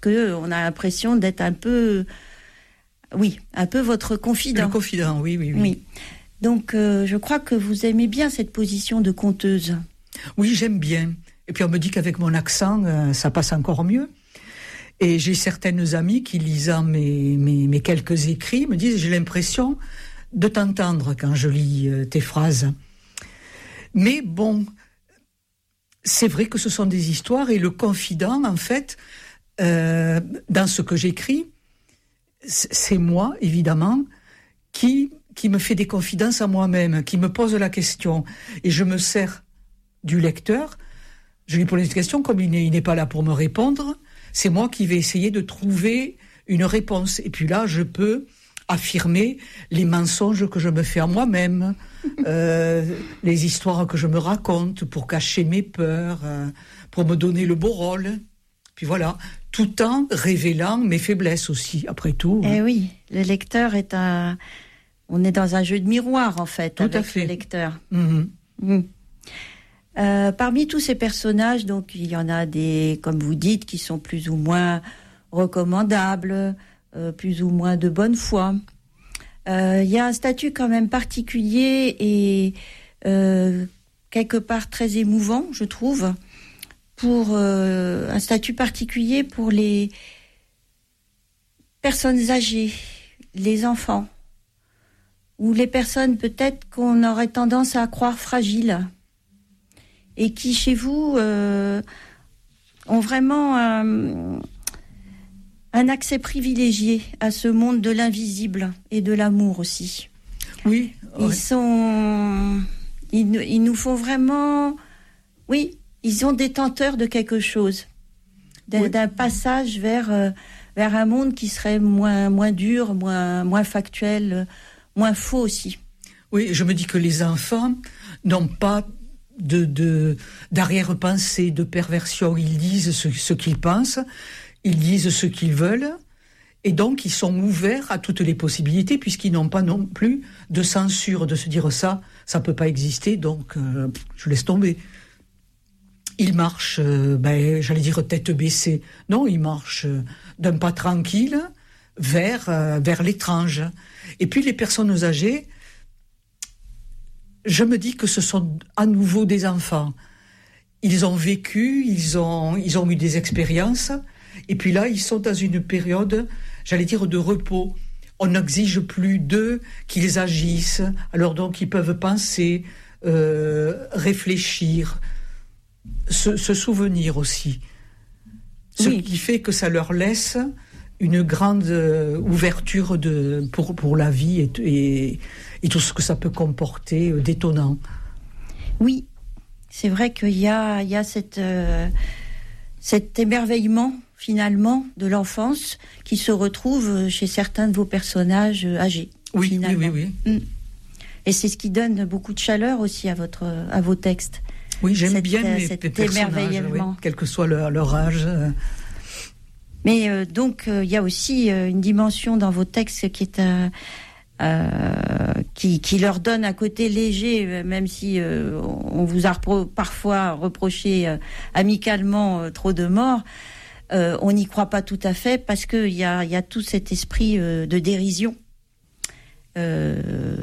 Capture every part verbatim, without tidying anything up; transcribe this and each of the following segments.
que on a l'impression d'être un peu, oui, un peu votre confident. Le confident, oui, oui, oui. oui. Donc, euh, je crois que vous aimez bien cette position de conteuse. Oui, j'aime bien. Et puis on me dit qu'avec mon accent, euh, ça passe encore mieux. Et j'ai certaines amies qui, lisant mes, mes, mes quelques écrits, me disent « j'ai l'impression de t'entendre quand je lis euh, tes phrases ». Mais bon, c'est vrai que ce sont des histoires et le confident, en fait, euh, dans ce que j'écris, c'est moi, évidemment, qui, qui me fait des confidences à moi-même, qui me pose la question. Et je me sers du lecteur. Je lui pose une question, comme il n'est, il n'est pas là pour me répondre, c'est moi qui vais essayer de trouver une réponse. Et puis là, je peux affirmer les mensonges que je me fais à moi-même, euh, les histoires que je me raconte pour cacher mes peurs, euh, pour me donner le beau rôle. Puis voilà, tout en révélant mes faiblesses aussi, après tout. Eh oui, le lecteur est un... On est dans un jeu de miroir, en fait, tout avec à fait. le lecteur. Mmh. Mmh. Euh, parmi tous ces personnages, donc il y en a des, comme vous dites, qui sont plus ou moins recommandables, euh, plus ou moins de bonne foi. Euh, il y a un statut quand même particulier et euh, quelque part très émouvant, je trouve, pour euh, un statut particulier pour les personnes âgées, les enfants, ou les personnes peut-être qu'on aurait tendance à croire fragiles. Et qui, chez vous, euh, ont vraiment un, un accès privilégié à ce monde de l'invisible et de l'amour aussi. Oui. Ils ouais. sont... Ils, ils nous font vraiment... Oui, ils sont détenteurs de quelque chose. D'un, oui. d'un passage vers, euh, vers un monde qui serait moins, moins dur, moins, moins factuel, moins faux aussi. Oui, je me dis que les enfants n'ont pas... De, de, d'arrière-pensée, de perversion. Ils disent ce, ce qu'ils pensent, ils disent ce qu'ils veulent, et donc ils sont ouverts à toutes les possibilités, puisqu'ils n'ont pas non plus de censure, de se dire ça, ça peut pas exister, donc euh, je laisse tomber. Ils marchent, euh, ben, j'allais dire tête baissée. Non, ils marchent euh, d'un pas tranquille vers, euh, vers l'étrange. Et puis les personnes âgées, je me dis que ce sont à nouveau des enfants. Ils ont vécu, ils ont, ils ont eu des expériences, et puis là, ils sont dans une période, j'allais dire, de repos. On n'exige plus d'eux qu'ils agissent, alors donc ils peuvent penser, euh, réfléchir, se, se souvenir aussi. Ce oui. qui fait que ça leur laisse une grande ouverture de, pour, pour la vie et, et, et tout ce que ça peut comporter d'étonnant. Oui, c'est vrai qu'il y a, il y a cette, euh, cet émerveillement finalement de l'enfance qui se retrouve chez certains de vos personnages âgés. Oui, finalement. oui, oui, oui. Mmh. Et c'est ce qui donne beaucoup de chaleur aussi à, votre, à vos textes. Oui, j'aime Cette, bien mes, cet mes personnages, oui, quel que soit leur, leur âge. Euh. Mais euh, donc, il euh, y a aussi euh, une dimension dans vos textes qui est un... Euh, qui, qui leur donne un côté léger, même si euh, on vous a repro- parfois reproché euh, amicalement euh, trop de morts. Euh, on n'y croit pas tout à fait parce qu'il y a, y a tout cet esprit euh, de dérision, euh,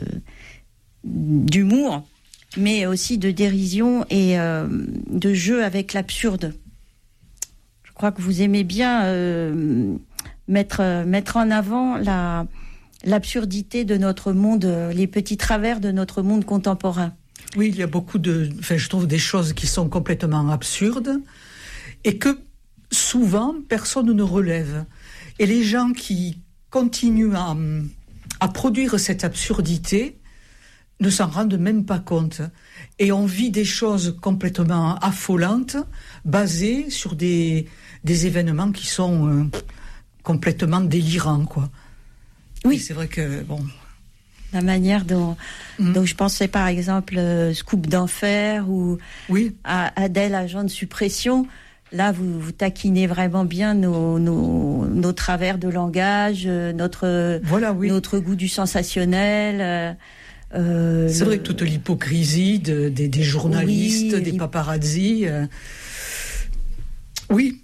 d'humour, mais aussi de dérision et euh, de jeu avec l'absurde. Je crois que vous aimez bien euh, mettre, mettre en avant la... l'absurdité de notre monde, les petits travers de notre monde contemporain. Oui, il y a beaucoup de... Enfin, je trouve des choses qui sont complètement absurdes et que souvent, personne ne relève. Et les gens qui continuent à, à produire cette absurdité ne s'en rendent même pas compte. Et on vit des choses complètement affolantes, basées sur des, des événements qui sont euh, complètement délirants, quoi. Oui, et c'est vrai que bon. La manière dont, mmh. dont je pensais par exemple euh, Scoop d'enfer ou oui. à Adèle agent de suppression. Là, vous, vous taquinez vraiment bien nos, nos, nos travers de langage, euh, notre voilà, oui. notre goût du sensationnel. Euh, euh, c'est le... vrai que toute l'hypocrisie de, des, des journalistes, oui, des paparazzi. Euh... Oui.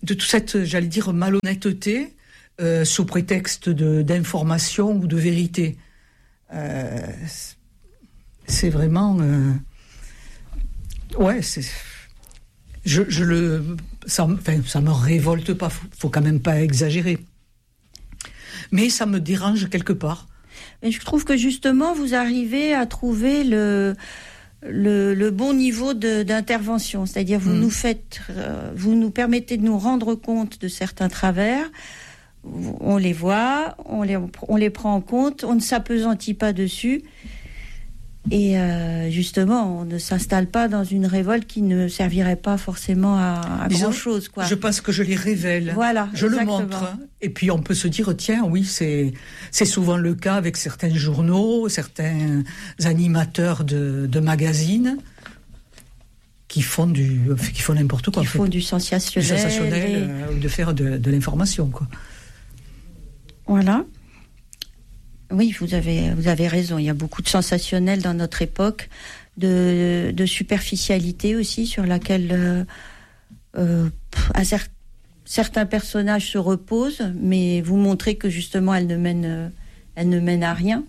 de toute cette, j'allais dire, malhonnêteté euh, sous prétexte de, d'information ou de vérité. Euh, c'est vraiment... Euh, ouais, c'est... Je, je le... Ça, enfin, ça me révolte pas, faut, faut quand même pas exagérer. Mais ça me dérange quelque part. Et je trouve que justement, vous arrivez à trouver le... Le, le bon niveau de, d'intervention, c'est-à-dire vous mmh. nous faites, euh, vous nous permettez de nous rendre compte de certains travers, on les voit, on les, on les prend en compte, on ne s'appesantit pas dessus, et euh, justement, on ne s'installe pas dans une révolte qui ne servirait pas forcément à, à grand-chose, quoi. Je pense que je les révèle, voilà, je exactement. le montre, et puis on peut se dire, tiens, oui, c'est, c'est souvent le cas avec certains journaux, certains animateurs de, de magazines, qui font, du, qui font n'importe quoi. Qui font du sensationnel. Du sensationnel, et... euh, de faire de, de l'information, quoi. Voilà. Oui, vous avez, vous avez raison. Il y a beaucoup de sensationnel dans notre époque, de, de superficialité aussi, sur laquelle euh, euh, à cer- certains personnages se reposent, mais vous montrez que justement, elles ne mènent, euh, elles ne mènent à rien.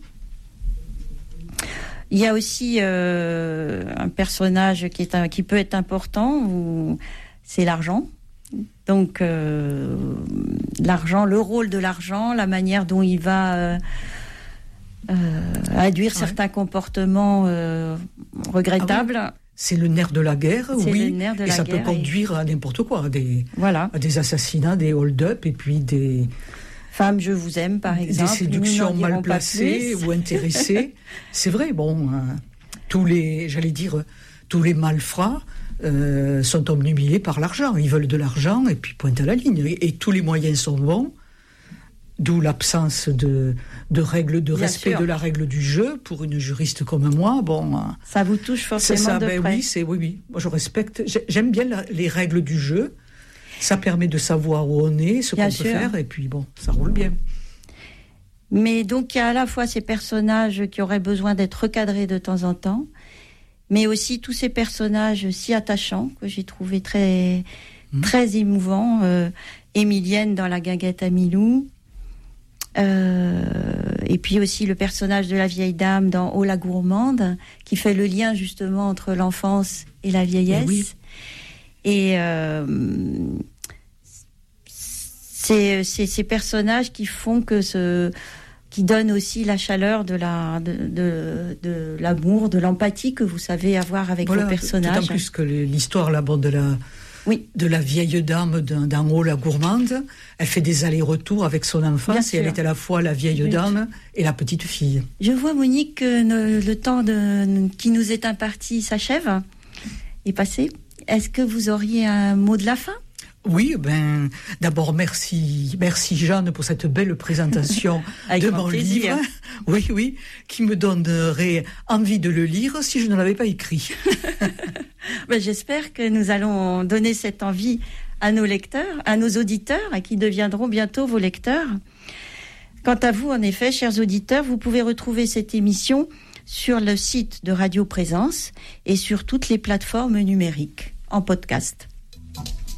Il y a aussi euh, un personnage qui, est un, qui peut être important, où c'est l'argent. Donc, euh, l'argent, le rôle de l'argent, la manière dont il va... Euh, Euh, induire ouais. certains comportements euh, regrettables. Ah oui. C'est le nerf de la guerre, c'est oui, le nerf de et la ça guerre peut conduire et... à n'importe quoi, à des, voilà. à des assassinats, des hold-up, et puis des... Femme, je vous aime, par exemple. Des séductions mal placées ou intéressées. C'est vrai, bon, euh, tous les, j'allais dire, tous les malfrats euh, sont obnubilés par l'argent. Ils veulent de l'argent, et puis pointe à la ligne. Et, et tous les moyens sont bons. D'où l'absence de, de règles, de Bien respect sûr. de la règle du jeu pour une juriste comme moi. Bon, ça vous touche forcément c'est ça, de ben près. Oui, c'est oui, oui. Moi, je respecte. J'aime bien la, les règles du jeu. Ça permet de savoir où on est, ce bien qu'on sûr. peut faire, et puis bon, ça roule bien. Mais donc il y a à la fois ces personnages qui auraient besoin d'être recadrés de temps en temps, mais aussi tous ces personnages si attachants que j'ai trouvé très mmh. très émouvants. Euh, Émilienne dans La guinguette à Milou. Euh, et puis aussi le personnage de la vieille dame dans Oh la gourmande, qui fait le lien justement entre l'enfance et la vieillesse. Et, oui. et euh, c'est, c'est ces personnages qui font que ce, qui donnent aussi la chaleur de la, de, de, de l'amour, de l'empathie que vous savez avoir avec voilà, vos personnages. D'autant plus que l'histoire là-bas de la Oui. de la vieille dame d'en haut, la gourmande. Elle fait des allers-retours avec son enfance et elle est à la fois la vieille oui. dame et la petite fille. Je vois, Monique, que ne, le temps de, qui nous est imparti s'achève, est passé. Est-ce que vous auriez un mot de la fin ? Oui, ben, d'abord, merci, merci Jeanne pour cette belle présentation de mon plaisir. livre. Oui, oui, qui me donnerait envie de le lire si je ne l'avais pas écrit. Ben, j'espère que nous allons donner cette envie à nos lecteurs, à nos auditeurs, et qui deviendront bientôt vos lecteurs. Quant à vous, en effet, chers auditeurs, vous pouvez retrouver cette émission sur le site de Radio Présence et sur toutes les plateformes numériques, en podcast.